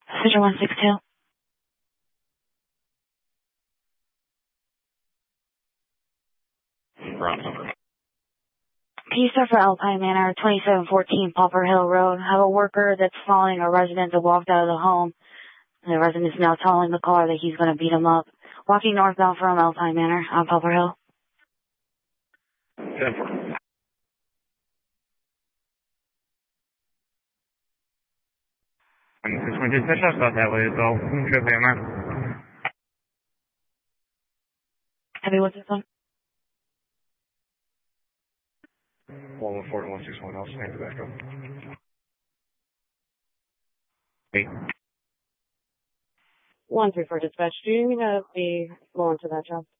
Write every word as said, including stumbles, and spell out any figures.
Fisher one six two. Can you start for Alpine Manor, twenty-seven fourteen Poplar Hill Road? Have a worker that's following a resident that walked out of the home. The resident is now telling the car that he's going to beat him up. Walking northbound from Alpine Manor on Poplar Hill. ten four. six one dispatch, I thought that way as well. Trip hammer. Heavy one six one. one one four to one six one, I'll stand the back up. Eight. one three four dispatch, do you need to be going to that job?